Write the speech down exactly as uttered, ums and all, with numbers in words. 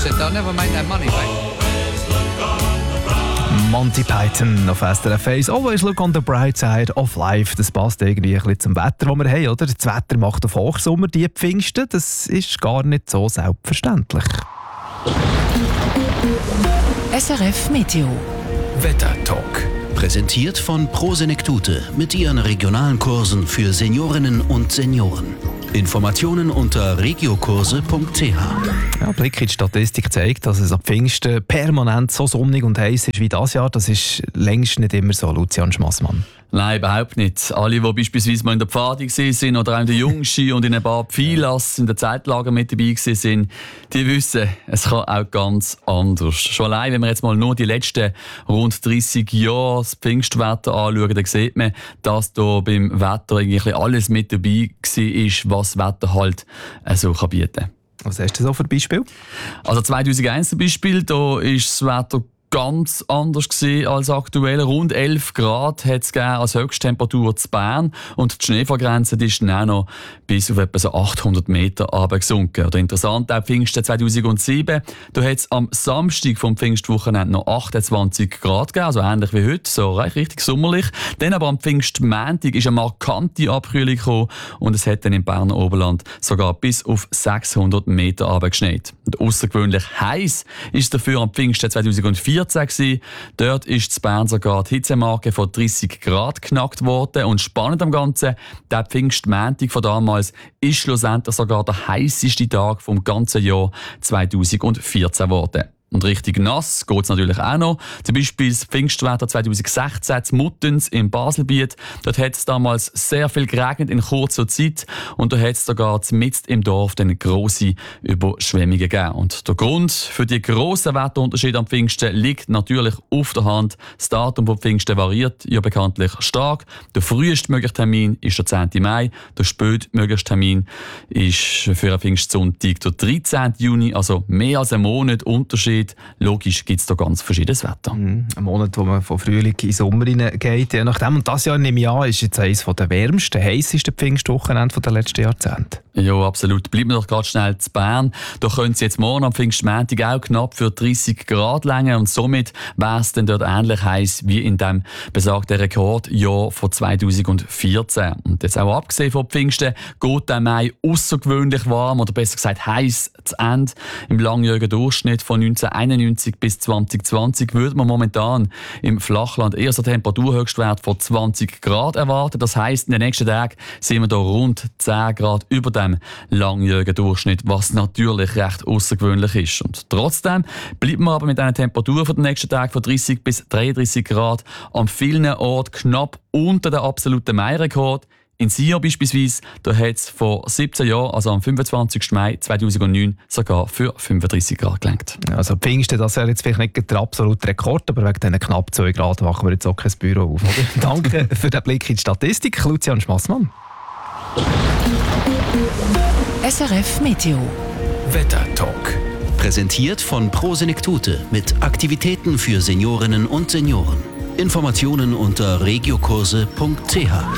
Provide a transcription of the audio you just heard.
said they'll never make that money back. Monty Python auf S R F eins. Always look on the bright side of life. Das passt irgendwie ein bisschen zum Wetter, das wir haben, oder? Das Wetter macht auf Hochsommer die Pfingsten. Das ist gar nicht so selbstverständlich. S R F Meteo. Wetter-Talk. Präsentiert von Prosenektute mit ihren regionalen Kursen für Seniorinnen und Senioren. Informationen unter regiokurse punkt c h. Ja, Blick in die Statistik zeigt, dass es ab Pfingsten permanent so sonnig und heiß ist wie dieses Jahr. Das ist längst nicht immer so, Lucian Schmassmann. Nein, überhaupt nicht. Alle, die beispielsweise mal in der Pfade waren oder auch in der Jungski und in ein paar Pfilas in der Zeitlager mit dabei waren, die wissen, es kann auch ganz anders. Schon allein, wenn wir jetzt mal nur die letzten rund dreissig Jahre das Pfingstwetter anschauen, dann sieht man, dass da beim Wetter eigentlich alles mit dabei war, was das Wetter halt so bieten kann. Was hast du so für Beispiel? Also zweitausendeins zum Beispiel, da ist das Wetter ganz anders gewesen als aktuell. Rund elf Grad hat es als Höchsttemperatur zu Bern und die Schneefallgrenze ist dann auch noch bis auf etwa so achthundert Meter runtergesunken. Oder interessant, auch Pfingsten zweitausendsieben, da hat es am Samstag vom Pfingstwochenende noch achtundzwanzig Grad gegeben, also ähnlich wie heute, so richtig sommerlich. Dann aber am Pfingstmontag ist eine markante Abkühlung gekommen und es hat dann im Berner Oberland sogar bis auf sechshundert Meter runtergeschneit. Und außergewöhnlich heiß ist dafür am Pfingsten zweitausendvierzehn gewesen. Dort ist in Bern sogar die Hitzemarke von dreissig Grad geknackt worden. Und spannend am Ganzen, der Pfingstmontag von damals ist schlussendlich sogar der heisseste Tag vom ganzen Jahr zweitausendvierzehn geworden. Und richtig nass geht es natürlich auch noch. Zum Beispiel das Pfingstwetter zweitausendsechzehn in Muttens im Baselbiet. Dort hat es damals sehr viel geregnet in kurzer Zeit. Und da hat es sogar mitten im Dorf dann grosse Überschwemmungen gegeben. Und der Grund für die grossen Wetterunterschiede am Pfingsten liegt natürlich auf der Hand. Das Datum vom Pfingsten variiert ja bekanntlich stark. Der frühestmögliche Termin ist der zehnten Mai. Der spätmögliche Termin ist für einen Pfingstsonntag der dreizehnten Juni. Also mehr als einen Monat Unterschied. Logisch gibt es da ganz verschiedenes Wetter. Mhm. Ein Monat, wo man von Frühling in Sommer hineingeht. Je nachdem. Und das Jahr nehme ich an, ist jetzt eines der wärmsten, heissesten Pfingstwochenende der letzten Jahrzehnte. Ja, absolut. Bleiben wir doch gerade schnell zu Bern. Da können Sie jetzt morgen am Pfingstmontag auch knapp für dreissig Grad länger und somit wäre es dann dort ähnlich heiß wie in dem besagten Rekordjahr von zweitausendvierzehn. Und jetzt auch abgesehen von Pfingsten geht der Mai außergewöhnlich warm oder besser gesagt heiß zu Ende. Im langjährigen Durchschnitt von neunzehnhunderteinundneunzig bis zwanzig zwanzig würde man momentan im Flachland eher so Temperaturhöchstwert von zwanzig Grad erwarten. Das heisst, in den nächsten Tagen sind wir da rund zehn Grad über dem langjährigen Durchschnitt, was natürlich recht außergewöhnlich ist. Und trotzdem bleibt man aber mit einer Temperatur für den nächsten Tag von dreißig bis dreiunddreißig Grad an vielen Orten knapp unter dem absoluten Mai-Rekord. In Sion beispielsweise, da hat es vor siebzehn Jahren, also am fünfundzwanzigsten Mai zweitausendneun, sogar für fünfunddreißig Grad gelangt. Also Pfingsten, das wäre jetzt vielleicht nicht der absolute Rekord, aber wegen diesen knapp zwei Grad machen wir jetzt auch kein Büro auf. Oder? Danke für den Blick in die Statistik, Lucian Schmassmann. S R F Meteo. Wetter-Talk. Präsentiert von Prosenektute mit Aktivitäten für Seniorinnen und Senioren. Informationen unter regiokurse punkt c h.